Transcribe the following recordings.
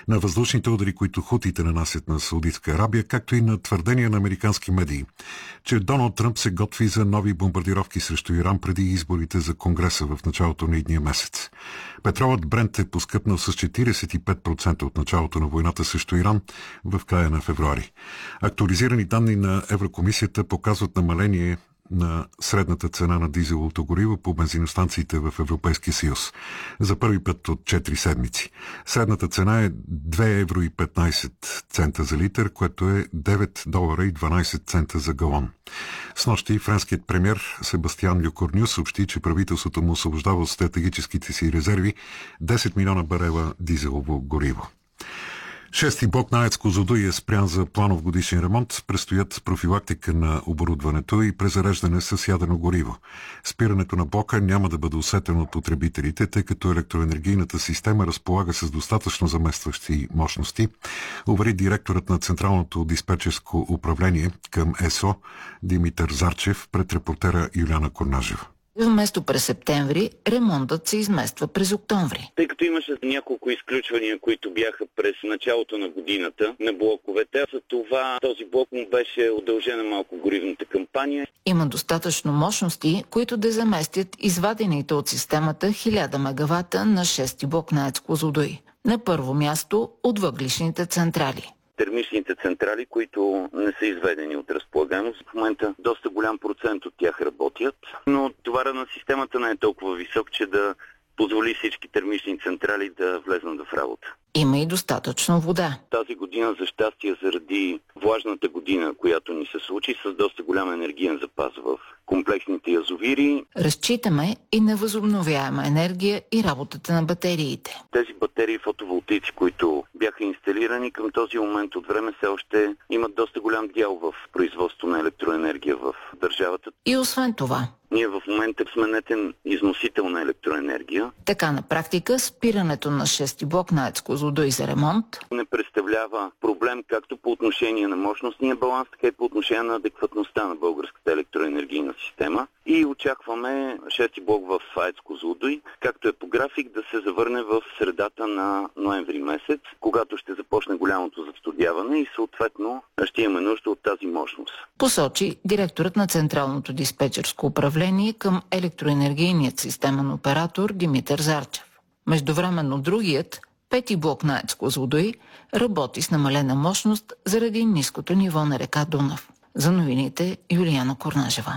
на въздушните удари, които хутите нанасят на Саудитска Арабия, както и на твърдения на американски медии, че Доналд Тръмп се готви за нови бомбардировки срещу Иран преди изборите за Конгреса в началото на идния месец. Петролът Брент е поскъпнал с 45% от началото на войната срещу Иран в края на февруари. Актуализирани данни на Еврокомисията показват намаление на средната цена на дизеловото гориво по бензиностанциите в Европейския съюз за първи път от 4 седмици. Средната цена е 2,15 евро за литър, което е 9 долара и 12 цента за галон. Снощи френският премиер Себастиан Люкорню съобщи, че правителството му освобождава от стратегическите си резерви 10 милиона барела дизелово гориво. Шести блок на АЕЦ Козлодуй е спрян за планов годишен ремонт. Предстоят профилактика на оборудването и презареждане с ядрено гориво. Спирането на блока няма да бъде усетено от потребителите, тъй като електроенергийната система разполага с достатъчно заместващи мощности, увери директорът на Централното диспетчерско управление към ЕСО Димитър Зарчев пред репортера Юлиана Корнажева. Вместо през септември, ремонтът се измества през октомври. Тъй като имаше няколко изключвания, които бяха през началото на годината на блоковете, за това този блок му беше удължена малко горивната кампания. Има достатъчно мощности, които да заместят извадените от системата 1000 мегавата на шести блок на АЕЦ Козлодуй. На първо място от въглищните централи. Термичните централи, които не са изведени от разполагаемост. В момента доста голям процент от тях работят, но товара на системата не е толкова висок, че да позволи всички термични централи да влезнат в работа. Има и достатъчно вода. Тази година, за щастие, заради влажната година, която ни се случи, с доста голям енергиен запас в комплексните язовири. Разчитаме и на възобновяема енергия и работата на батериите. Тези батерии фотоволтаици, които бяха инсталирани към този момент от време, все още имат доста голям дял в производство на електроенергия в държавата. И освен това, ние в момента сме нетен износител на електроенергия. Така на практика спирането на шести блок на АЕЦ Козлодуй за ремонт не представлява проблем както по отношение на мощностния баланс, така и по отношение на адекватността на българската електроенергийна система. И очакваме шести блок в АЕЦ Козлодуй, както е по график, да се завърне в средата на ноември месец, когато ще започне голямото застудяване и съответно ще имаме нужда от тази мощност. Посочи директорът на Централното диспетчерско управление към електроенергийният системен оператор Димитър Зарчев. Междувременно другият, пети блок на АЕЦ Козлодуй, работи с намалена мощност заради ниското ниво на река Дунав. За новините Юлиана Корнажева.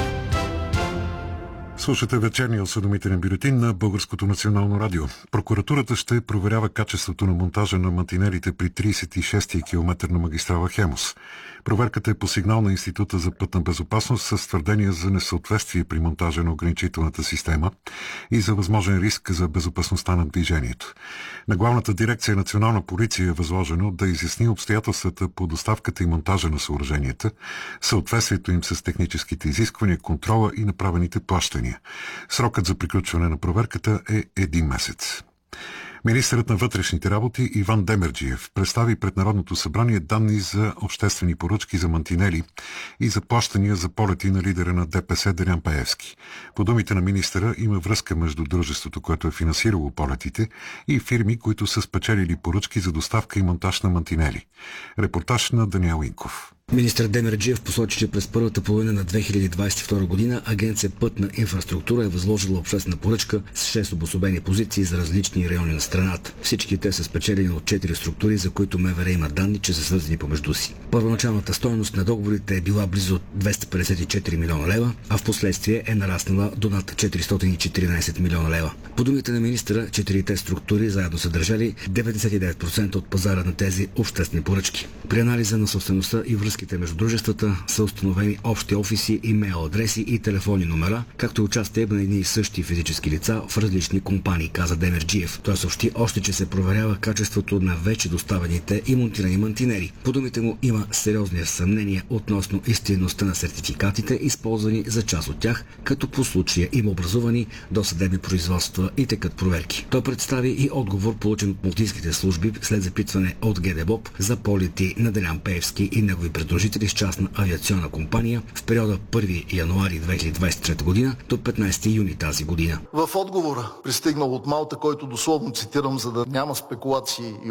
Слушате вечерния осведомителен бюлетин на Българското национално радио. Прокуратурата ще проверява качеството на монтажа на мантинелите при 36-ти километър на магистрала Хемус. Проверката е по сигнал на Института за пътна безопасност с твърдения за несъответствие при монтажа на ограничителната система и за възможен риск за безопасността на движението. На Главната дирекция Национална полиция е възложено да изясни обстоятелствата по доставката и монтажа на съоръженията, съответствието им с техническите изисквания, контрола и направените плащания. Срокът за приключване на проверката е 1 месец. Министърът на вътрешните работи Иван Демерджиев представи пред Народното събрание данни за обществени поръчки за мантинели и за плащания за полети на лидера на ДПС Делян Пеевски. По думите на министъра има връзка между дружеството, което е финансирало полетите, и фирми, които са спечелили поръчки за доставка и монтаж на мантинели. Репортаж на Даниел Инков. Министър Демерджиев посочи, че през първата половина на 2022 година Агенция Пътна инфраструктура е възложила обществена поръчка с 6 обособени позиции за различни райони на страната. Всички те са спечелени от 4 структури, за които МВР има данни, че са свързани помежду си. Първоначалната стойност на договорите е била близо 254 милиона лева, а в последствие е нараснала до над 414 милиона лева. По думите на министъра, 4-те структури заедно са държали 99% от пазара на тези обществени поръчки. При анализа на собствеността и връзките между дружествата са установени общи офиси, имейл адреси и телефонни номера, както и участие на едни и същи физически лица в различни компании, каза Демерджиев. Той съобщи още, че се проверява качеството на вече доставените и монтирани мантинери. По думите му има сериозни съмнения относно истинността на сертификатите, използвани за част от тях, като по случая има образувани досъдебни производства и текат проверки. Той представи и отговор, получен от малтийските служби след запитване от ГДБОП за полети на Делян Пеевски и негови предложители с частна авиационна компания в периода 1 януари 2023 година до 15 юни тази година. В отговора, пристигнал от Малта, който дословно цитирам, за да няма спекулации и